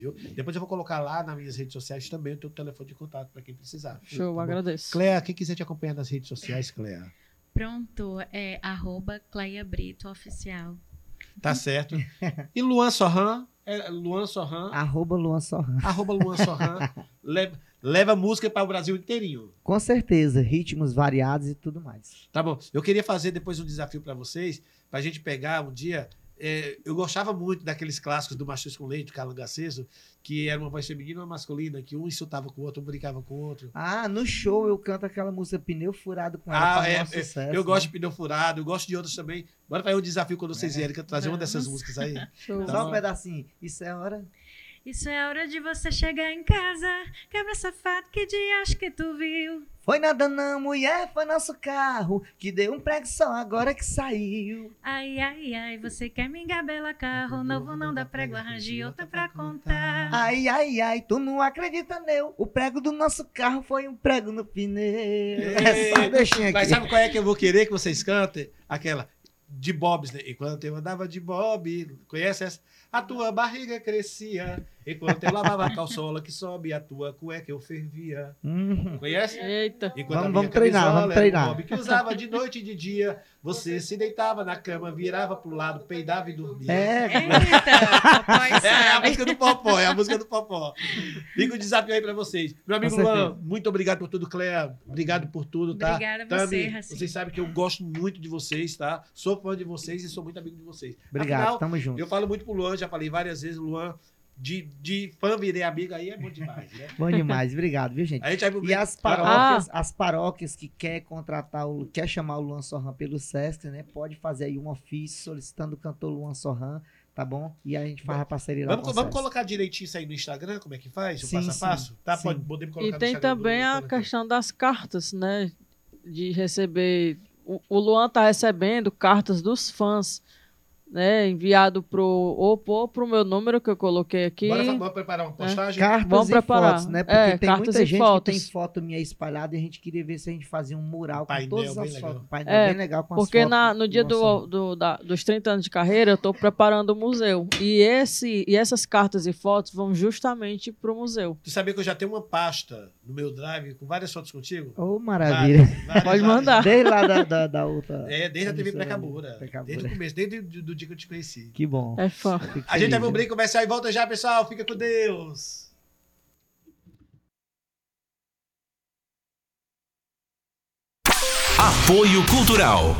Viu? Depois eu vou colocar lá nas minhas redes sociais também o teu telefone de contato para quem precisar. Show, Tá agradeço. Cleia, quem quiser te acompanhar nas redes sociais, Cleia. Pronto, é @Cleia Brito Oficial. Tá certo. E Luan Sorran? Luan Sorran. @Luan Sorran. @Luan Sorran. Leva música para o Brasil inteirinho. Com certeza, ritmos variados e tudo mais. Tá bom. Eu queria fazer depois um desafio para vocês, para a gente pegar um dia. Eu gostava muito daqueles clássicos do Machos com Leite, Calanga Aceso, que era uma voz feminina e uma masculina, que um insultava com o outro, um brincava com o outro. Ah, no show eu canto aquela música Pneu Furado com ela. Sucesso, eu gosto de Pneu Furado, eu gosto de outras também. Bora fazer um desafio quando vocês vierem, trazer uma dessas músicas aí. Show. Só um pedacinho. Isso é hora. Isso é hora de você chegar em casa, quebra safado, que dia acho que tu viu? Foi nada não, mulher, foi nosso carro, que deu um prego só agora que saiu. Ai, ai, ai, você quer me engabela carro, novo não dá prego, arranje outra pra contar. Ai, ai, ai, tu não acredita, meu, o prego do nosso carro foi um prego no pneu. É só deixinho aqui. Mas sabe qual é que eu vou querer que vocês cantem? Aquela de Bob's, né? Enquanto eu andava de Bob, conhece essa? A tua barriga crescia, enquanto eu lavava a calçola que sobe, a tua cueca eu fervia. Conhece? Eita. Enquanto Vamos treinar. Bob que usava de noite e de dia, você se deitava na cama, virava pro lado, peidava e dormia. Eita, papai sabe. É a música do Popó, é a música do Popó. Fica o desafio aí pra vocês. Meu amigo Luan, muito obrigado por tudo, Cleia. Obrigado por tudo, tá? Obrigada a você, Tami, Raci. vocês sabem que eu gosto muito de vocês, tá? Sou fã de vocês e sou muito amigo de vocês. Obrigado, Afinal, tamo junto. eu falo muito pro Luan, já falei várias vezes, Luan, de fã virei amigo, aí é bom demais, né? Bom demais, obrigado, viu, gente? A gente vai pro... E as paróquias que quer contratar, quer chamar o Luan Sorran pelo Sesc, né? Pode fazer aí um ofício solicitando o cantor Luan Sorran, tá bom? E a gente faz a parceria lá com o Vamos Sesc. colocar direitinho isso aí no Instagram, como é que faz? O Sim, passo a passo? Tá, sim. podemos colocar E no tem Instagram também do a Luan. questão das cartas, né? De receber. O Luan tá recebendo cartas dos fãs, né? Enviado ou pro meu número que eu coloquei aqui. Bora preparar uma postagem? Cartas Vamos e preparar. fotos, né? Porque tem cartas muita e gente fotos. que tem foto minha espalhada e a gente queria ver se a gente fazia um mural com Painel todas bem as legal. fotos. Painel bem legal com as Porque fotos. no dia dos 30 anos de carreira, eu estou preparando o museu. E essas cartas e fotos vão justamente para o museu. Tu sabia que eu já tenho uma pasta no meu drive com várias fotos contigo? Oh, maravilha. Pode mandar. Desde lá da outra. Desde a TV Precabura. Precabura. Desde o começo, desde do dia que eu te conheci. Que bom. É fã. Fico A gente vai feliz, pro break comercial e volta já, pessoal. Fica com Deus. Apoio Cultural.